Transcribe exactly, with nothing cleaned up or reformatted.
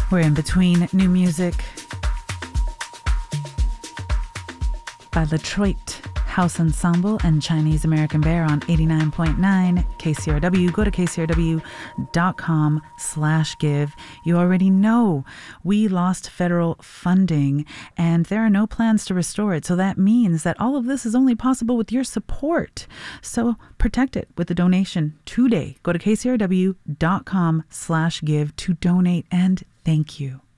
We're in between new music by Detroit House Ensemble and Chinese American Bear on eighty-nine point nine K C R W. Go to K C R W dot com slash give. You already know we lost federal funding and there are no plans to restore it. So that means that all of this is only possible with your support. So protect it with a donation today. Go to K C R W dot com slash give to donate, and thank you.